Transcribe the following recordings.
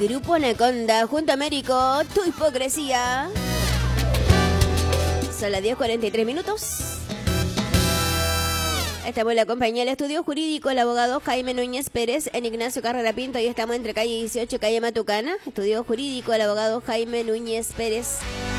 Grupo Anaconda, junto a Américo, Tu Hipocresía. Son las 10:43 minutos. Estamos en la compañía del estudio jurídico, el abogado Jaime Núñez Pérez, en Ignacio Carrera Pinto, y estamos entre calle 18 y calle Matucana. Estudio jurídico, el abogado Jaime Núñez Pérez.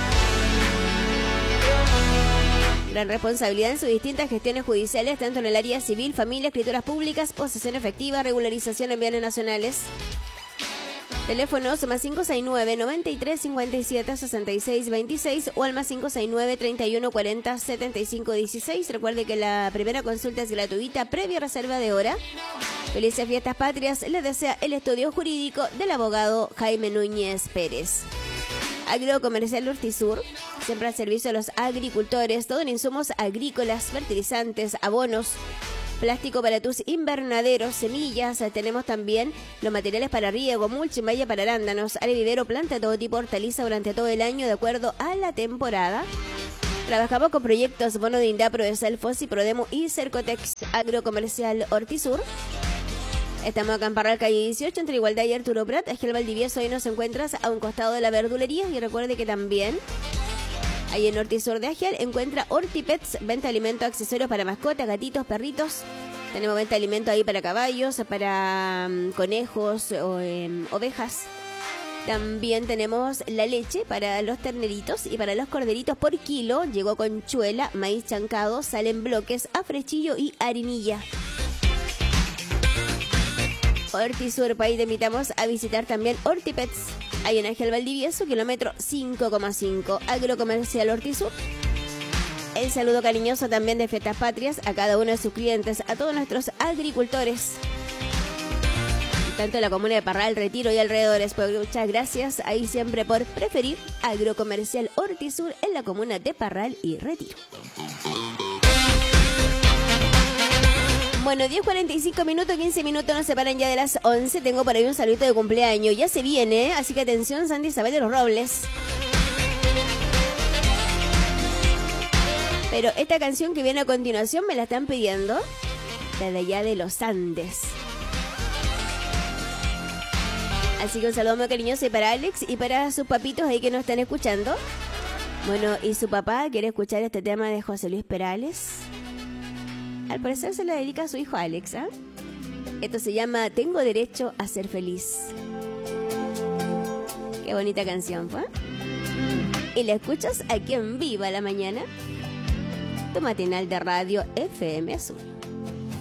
Gran responsabilidad en sus distintas gestiones judiciales, tanto en el área civil, familia, escrituras públicas, posesión efectiva, regularización en bienes nacionales. Teléfonos más 569 93 57 66 26 o al más 569 31 40 75 16. Recuerde que la primera consulta es gratuita, previa reserva de hora. Felices fiestas patrias, les desea el estudio jurídico del abogado Jaime Núñez Pérez. Agrocomercial Hortisur, siempre al servicio de los agricultores, todo en insumos agrícolas, fertilizantes, abonos, plástico para tus invernaderos, semillas. Tenemos también los materiales para riego, mulching, malla para arándanos, área vivero, planta de todo tipo, hortaliza durante todo el año de acuerdo a la temporada. Trabajamos con proyectos bono de Indapro, de Selfos y Prodemo y Cercotex. Agrocomercial Hortisur. Estamos acá en Parral, calle 18, entre Igualdad y Arturo Prat. Esquel Valdivieso, ahí nos encuentras a un costado de la verdulería. Y recuerde que también ahí en Hortisur de Agial encuentra Hortipets, venta de alimentos, accesorios para mascotas, gatitos, perritos. Tenemos venta de alimentos ahí para caballos, para conejos o ovejas. También tenemos la leche para los terneritos y para los corderitos por kilo. Llegó con chuela, maíz chancado, sal en bloques, afrechillo y harinilla. Hortisur, ahí te invitamos a visitar también Hortipets. Hay en Ángel Valdivieso, kilómetro 5,5. Agrocomercial Hortisur. El saludo cariñoso también de Fiestas Patrias a cada uno de sus clientes, a todos nuestros agricultores, tanto en la comuna de Parral, Retiro y alrededores. Pues muchas gracias ahí siempre por preferir Agrocomercial Hortisur en la comuna de Parral y Retiro. Bueno, 10:45 minutos, 15 minutos nos separan ya de las 11. Tengo por ahí un saludito de cumpleaños. Ya se viene, así que atención, Sandy Isabel de los Robles. Pero esta canción que viene a continuación me la están pidiendo desde allá de los Andes. Así que un saludo muy cariñoso y para Alex y para sus papitos ahí que nos están escuchando. Bueno, y su papá quiere escuchar este tema de José Luis Perales. Al parecer se lo dedica a su hijo Alex, ¿eh? Esto se llama Tengo Derecho a Ser Feliz. Qué bonita canción, ¿fue? Y la escuchas aquí en Viva la Mañana, tu matinal de radio FM Sur.